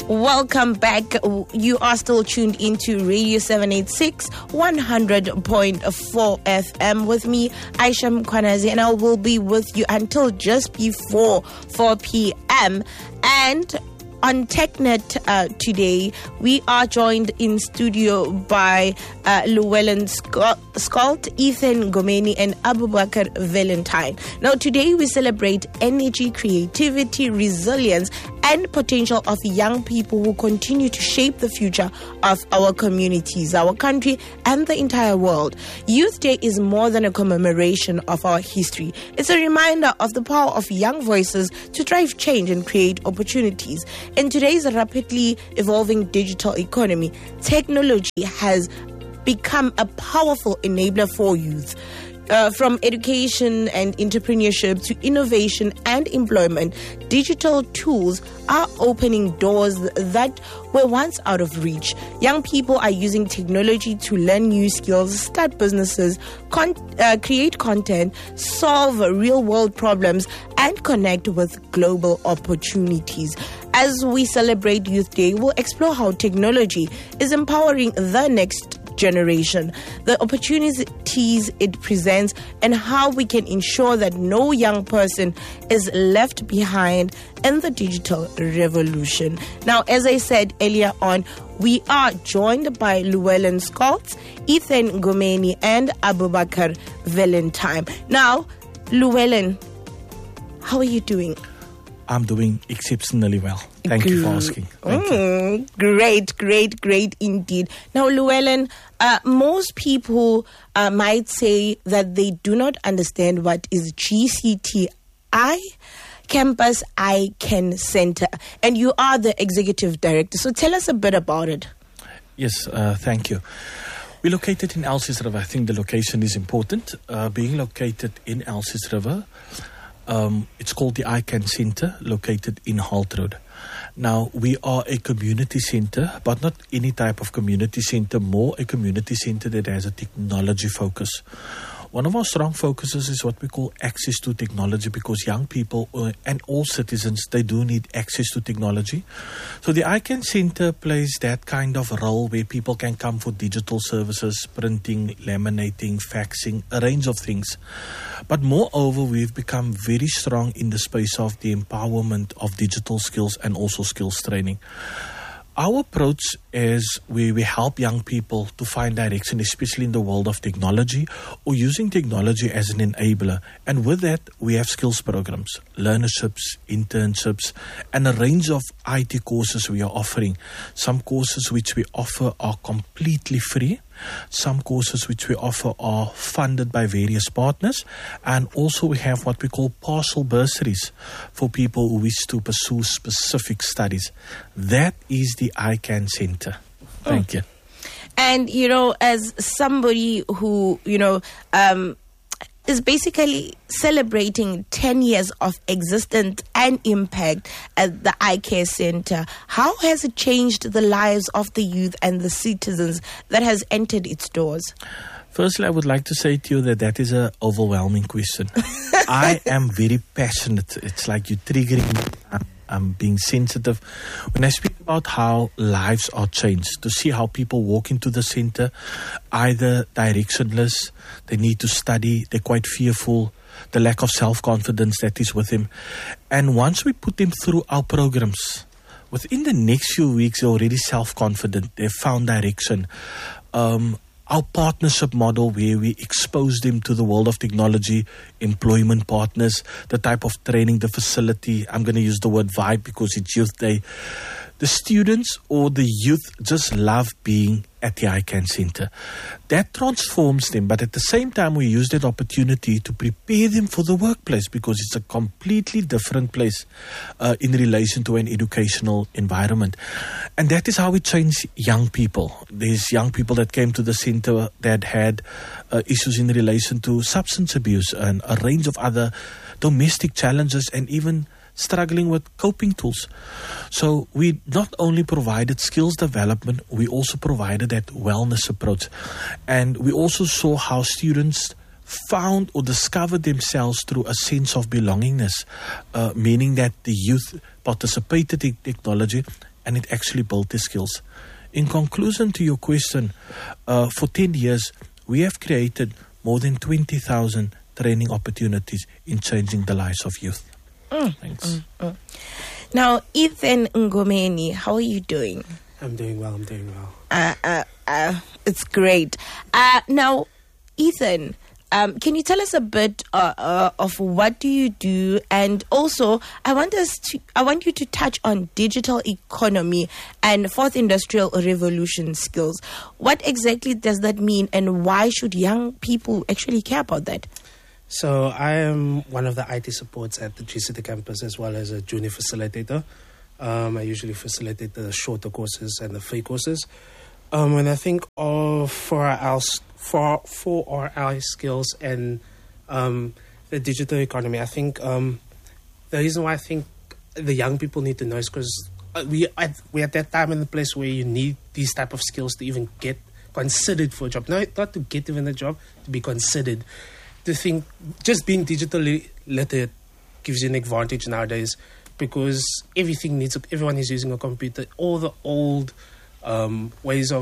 Welcome back. You are still tuned into Radio 786 100.4 FM with me, Aisha Mkwanazi, and I will be with you until just before 4 p.m. And on TechNet today, we are joined in studio by Llewellyn Schalk, Ethan Ngomeni, and Abubakar Valentine. Now, today we celebrate energy, creativity, resilience, and potential of young people who continue to shape the future of our communities, our country, and the entire world. Youth Day is more than a commemoration of our history. It's a reminder of the power of young voices to drive change and create opportunities. In today's rapidly evolving digital economy, technology has become a powerful enabler for youth. From education and entrepreneurship to innovation and employment, digital tools are opening doors that were once out of reach. Young people are using technology to learn new skills, start businesses, create content, solve real-world problems, and connect with global opportunities. As we celebrate Youth Day, we'll explore how technology is empowering the next generation, the opportunities it presents, and how we can ensure that no young person is left behind in the digital revolution. Now, as I said earlier on, we are joined by Llewellyn Schalk, Ethan Ngomeni, and Abubakar Valentine. Now, Llewellyn, how are you doing? I'm doing exceptionally well. Thank you for asking. Thank you. Great indeed. Now, Llewellyn, most people might say that they do not understand what is GCTI, Campus ICANN Center, and you are the executive director. So tell us a bit about it. Yes, thank you. We're located in Elsies River. I think the location is important. Being located in Elsies River, it's called the ICANN Center, located in Halt Road. Now, we are a community center, but not any type of community center, more a community center that has a technology focus. One of our strong focuses is what we call access to technology, because young people and all citizens, they do need access to technology. So the ICANN Center plays that kind of role where people can come for digital services, printing, laminating, faxing, a range of things. But moreover, we've become very strong in the space of the empowerment of digital skills and also skills training. Our approach is we help young people to find direction, especially in the world of technology or using technology as an enabler. And with that, we have skills programs, learnerships, internships, and a range of IT courses we are offering. Some courses which we offer are completely free. Some courses which we offer are funded by various partners, and also we have what we call partial bursaries for people who wish to pursue specific studies. That is the ICANN Center. Thank you. And, as somebody who, is basically celebrating 10 years of existence and impact at the ICANN Center, how has it changed the lives of the youth and the citizens that has entered its doors? Firstly, I would like to say to you that is an overwhelming question. I am very passionate. It's like you're triggering me. I'm being sensitive. When I speak about how lives are changed, to see how people walk into the center, either directionless, they need to study, they're quite fearful, the lack of self-confidence that is with them. And once we put them through our programs, within the next few weeks, they're already self-confident, they've found direction. Our partnership model, where we expose them to the world of technology, employment partners, the type of training, the facility. I'm going to use the word vibe because it's Youth Day. The students or the youth just love being at the ICANN Center. That transforms them, but at the same time we use that opportunity to prepare them for the workplace, because it's a completely different place in relation to an educational environment. And that is how we change young people. There's young people that came to the center that had issues in relation to substance abuse and a range of other domestic challenges, and even struggling with coping tools. So we not only provided skills development, we also provided that wellness approach. And we also saw how students found or discovered themselves through a sense of belongingness, meaning that the youth participated in technology and it actually built their skills. In conclusion to your question, for 10 years, we have created more than 20,000 training opportunities in changing the lives of youth. Thanks. Now, Ethan Ngomeni, how are you doing? I'm doing well. It's great. Now, Ethan, can you tell us a bit of what do you do? And also, I want you to touch on digital economy and fourth industrial revolution skills. What exactly does that mean, and why should young people actually care about that? So I am one of the IT supports at the GCT campus as well as a junior facilitator. I usually facilitate the shorter courses and the free courses. When I think of for our skills and the digital economy, I think the reason why I think the young people need to know is because we're at that time in the place where you need these type of skills to even get considered for a job. Not to get even a job, to be considered. To think just being digitally literate gives you an advantage nowadays, because everyone is using a computer. All the old ways of